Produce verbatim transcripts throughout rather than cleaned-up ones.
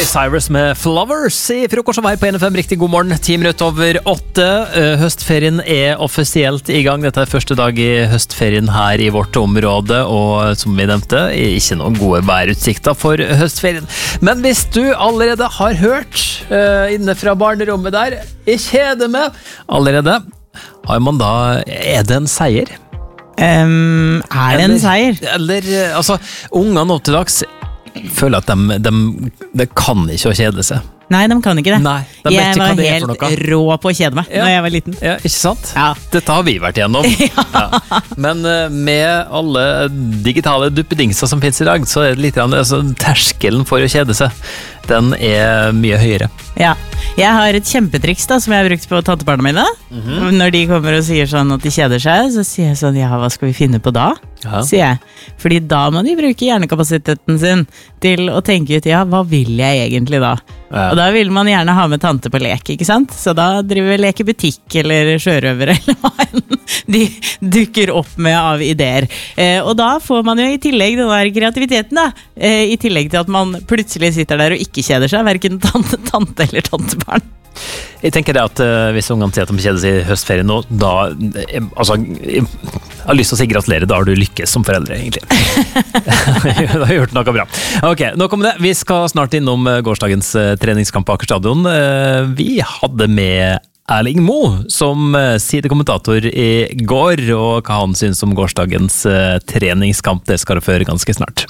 Cyrus med Flowers i frokost og vei på N F M. Riktig god morgen, ti minutter over åtte. Høstferien er offisielt i gang. Dette er første dag i høstferien her i vårt område, og som vi nevnte, ikke noen gode værutsikter for høstferien. Men hvis du allerede har hørt uh, inne fra barnerommet der, jeg kjeder meg allerede, har man da, er det en seier? Um, er det en seier? Eller, altså, ungene nå til dags føler at de, de, de kan ikke å kjede seg. Nei, de kan ikke det. Nei, de jeg var helt rå på å kjede meg ja. Når jeg var liten. Ja, ikke sant? Ja. Dette har vi vært igjennom. ja. Ja. Men uh, med alle digitale duppedingser som finnes i dag, så er det litt, altså, terskelen for å kjede seg, den er mye høyere. Ja, jeg har et kjempetriks da, som jeg har brukt på tantebarna mine. Mm-hmm. Når de kommer og sier sånn at de kjeder seg, så sier jeg sånn, ja, hva skal vi finne på da? Ja. Sier jeg. Fordi da må de bruke hjernekapasiteten sin til å tenke ut, ja, hva vil jeg egentlig da? Ja. Og da vil man gjerne ha med tante på lek, ikke sant? Så da driver vi leker butikk eller sjørøver eller hva enn de dukker opp med av ideer. Eh, og da får man jo i tillegg den der kreativiteten da, eh, i tillegg til at man plutselig sitter der og ikke kjeder seg, hverken tante, tante eller tantebarn. Jeg tenker det at uh, hvis ungene sier at de kjeder seg i høstferien nå, da, eh, altså, jeg har lyst til å si gratulerer, da har du lykkes som foreldre, egentlig. Du har gjort noe bra. Ok, nå kommer det. Vi skal snart innom uh, gårsdagens uh, treningskamp på Aker Stadion. Uh, vi hadde med Erling Moe som uh, sidekommentator i går, og hva han synes om gårsdagens uh, treningskamp, det skal du føre ganske snart.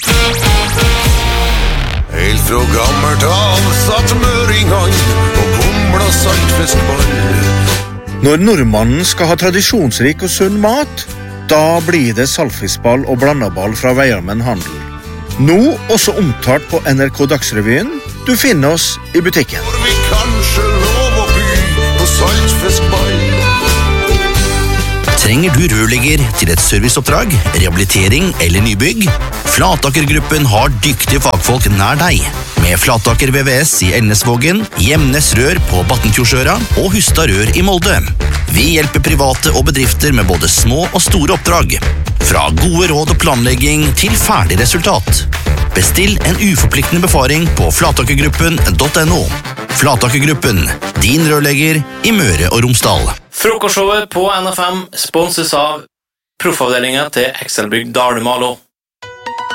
Helt fra gammelt av satt møringene og bomla saltfiskball. Når nordmannen skal ha tradisjonsrik og sunn mat, da blir det saltfiskball og blandaball fra Veiermen Handel. Nå også omtalt på N R K Dagsrevyen. Du finner oss i butikken. For vi kanskje lov å by på saltfiskball. Trenger du rørlegger til et serviceoppdrag, rehabilitering eller nybygg? Flataker-gruppen har dyktige fagfolk nær deg. Med Flataker V V S i Elnesvågen, Gjemnes Rør på Battenfjordsøra og Hustad Rør i Molde. Vi hjelper private og bedrifter med både små og store oppdrag. Fra gode råd og planlegging til ferdig resultat. Bestill en uforpliktende befaring på flatakergruppen punktum no. Flatakergruppen, din rørlegger i Møre og Romsdal. Frokostshowet på N F M sponses av proffavdelingen til Excelbygg Dalumalo.